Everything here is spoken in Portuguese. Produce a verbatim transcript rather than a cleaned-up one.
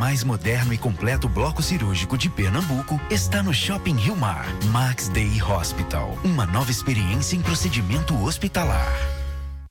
mais moderno e completo bloco cirúrgico de Pernambuco está no Shopping Rio Mar. Max Day Hospital, uma nova experiência em procedimento hospitalar.